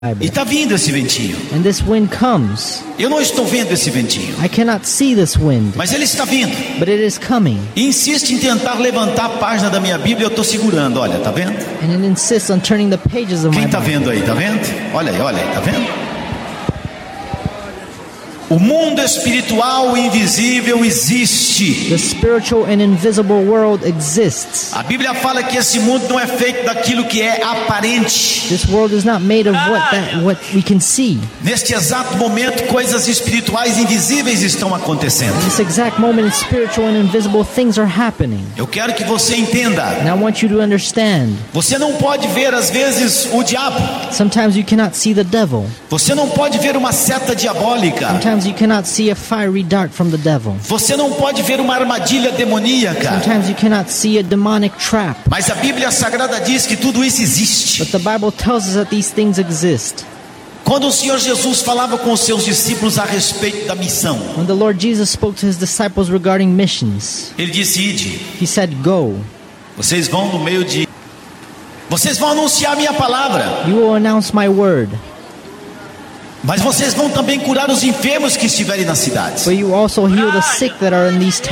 E está vindo esse ventinho. And this wind comes. Eu não estou vendo esse ventinho, I cannot see this wind, mas ele está vindo. but it is coming. E insiste em tentar levantar a página da minha Bíblia. Eu estou segurando, olha, tá vendo? And it insists on turning the pages of Quem my está Bible. vendo aí, tá vendo? Olha aí, tá vendo? O mundo espiritual invisível existe. The spiritual and invisible world exists. A Bíblia fala que esse mundo não é feito daquilo que é aparente. This world is not made of what we can see. Neste exato momento, coisas espirituais invisíveis estão acontecendo. In this exact moment, spiritual and invisible things are happening. Eu quero que você entenda. And I want you to understand. Você não pode ver às vezes o diabo. Sometimes you cannot see the devil. Você não pode ver uma seta diabólica. Sometimes you cannot see a fiery dart from the devil. Você não pode ver uma armadilha demoníaca. Sometimes you cannot see a demonic trap. Mas a Bíblia Sagrada diz que tudo isso existe. But the Bible tells us that these things exist. Quando o Senhor Jesus falava com os seus discípulos a respeito da missão, When the Lord Jesus spoke to his disciples regarding missions, ele disse: ide, he said, "Go. vocês vão no meio de... Vocês vão anunciar a minha palavra, You will announce my word, mas vocês vão também curar os enfermos que estiverem nas cidades. but you also heal the sick that are in these towns."